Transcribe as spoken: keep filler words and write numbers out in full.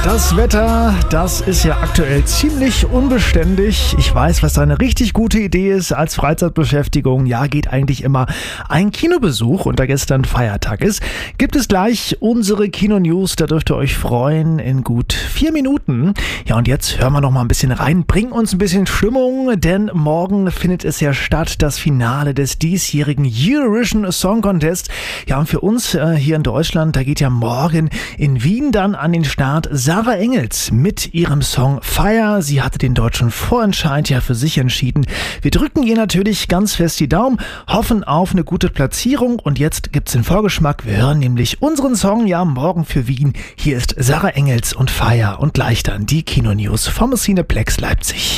Das Wetter, das ist ja aktuell ziemlich unbeständig. Ich weiß, was da eine richtig gute Idee ist als Freizeitbeschäftigung. Ja, geht eigentlich immer ein Kinobesuch. Und da gestern Feiertag ist, gibt es gleich unsere Kino-News. Da dürft ihr euch freuen in gut vier Minuten. Ja, und jetzt hören wir noch mal ein bisschen rein. Bringen uns ein bisschen Stimmung, denn morgen findet es ja statt, das Finale des diesjährigen Eurovision Song Contest. Ja, und für uns äh, hier in Deutschland, da geht ja morgen in Wien dann an den Start Sarah Engels mit ihrem Song Fire. Sie hatte den deutschen Vorentscheid ja für sich entschieden. Wir drücken ihr natürlich ganz fest die Daumen, hoffen auf eine gute Platzierung und jetzt gibt's den Vorgeschmack. Wir hören nämlich unseren Song ja morgen für Wien. Hier ist Sarah Engels und Fire und gleich dann die Kino-News vom Cineplex Leipzig.